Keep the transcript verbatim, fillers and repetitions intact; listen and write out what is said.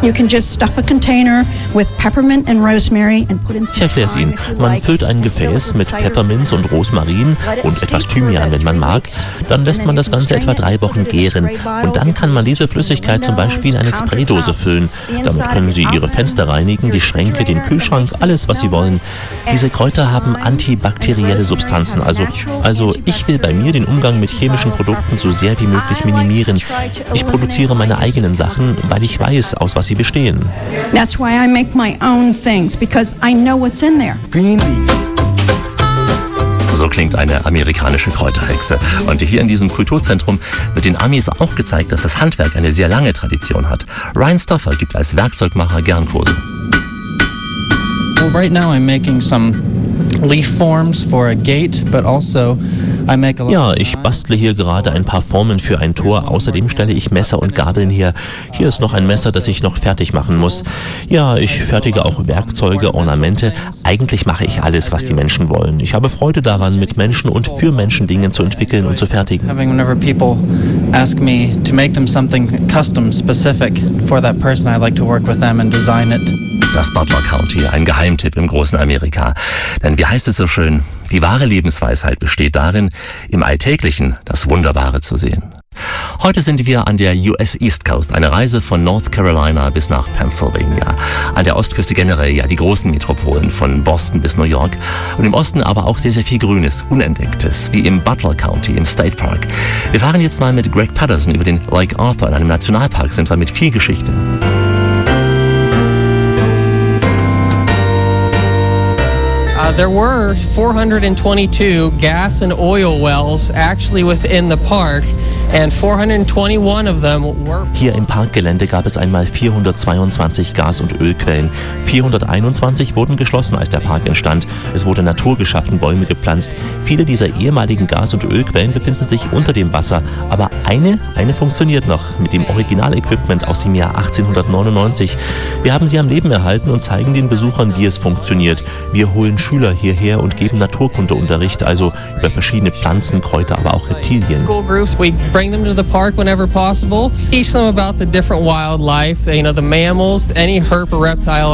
You can just stuff a container with peppermint and rosemary and put in some Ich erkläre es Ihnen. Man füllt ein Gefäß mit Pfefferminz und Rosmarin und etwas Thymian, wenn man mag. Dann lässt man das Ganze etwa drei Wochen gären. Und dann kann man diese Flüssigkeit zum Beispiel in eine Spraydose füllen. Damit können Sie Ihre Fenster reinigen, die Schränke, den Kühlschrank, alles, was Sie wollen. Diese Kräuter haben antibakterielle Substanzen. Also, also ich will bei mir den Umgang mit chemischen Produkten so sehr wie möglich minimieren. Ich produziere meine eigenen Sachen, weil ich weiß, aus was sie bestehen. That's why I make my own things, because I know what's in there. So klingt eine amerikanische Kräuterhexe. Und hier in diesem Kulturzentrum wird den Amis auch gezeigt, dass das Handwerk eine sehr lange Tradition hat. Ryan Stoffer gibt als Werkzeugmacher gern Kurse. Well, right now I'm making some leaf forms for a gate, but also I make a lot. Ja, ich bastle hier gerade ein paar Formen für ein Tor. Außerdem stelle ich Messer und Gabeln her. Hier ist noch ein Messer, das ich noch fertig machen muss. Ja, ich fertige auch Werkzeuge, Ornamente. Eigentlich mache ich alles, was die Menschen wollen. Ich habe Freude daran, mit Menschen und für Menschen Dinge zu entwickeln und zu fertigen. Having whenever people ask me to make them something custom, specific for that person, I like to work with them and design it. Das Butler County, ein Geheimtipp im großen Amerika. Denn wie heißt es so schön, die wahre Lebensweisheit besteht darin, im Alltäglichen das Wunderbare zu sehen. Heute sind wir an der U S East Coast, eine Reise von North Carolina bis nach Pennsylvania. An der Ostküste generell ja die großen Metropolen von Boston bis New York und im Osten aber auch sehr, sehr viel Grünes, Unentdecktes, wie im Butler County im State Park. Wir fahren jetzt mal mit Greg Patterson über den Lake Arthur. In einem Nationalpark sind wir mit viel Geschichte. Uh, there were four hundred twenty-two gas and oil wells actually within the park, and four hundred twenty-one of them were... Hier im Parkgelände gab es einmal vierhundertzweiundzwanzig Gas- und Ölquellen. vierhunderteinundzwanzig wurden geschlossen, als der Park entstand. Es wurde Natur geschaffen, Bäume gepflanzt. Viele dieser ehemaligen Gas- und Ölquellen befinden sich unter dem Wasser, aber eine, eine funktioniert noch mit dem Originalequipment aus dem Jahr achtzehnhundertneunundneunzig. Wir haben sie am Leben erhalten und zeigen den Besuchern, wie es funktioniert. Wir holen Schüler hierher und geben Naturkundeunterricht, also über verschiedene Pflanzen, Kräuter, aber auch Reptilien. School groups, we bring them to the park whenever possible, teach them about the different wildlife, you know, the mammals, any herp or reptile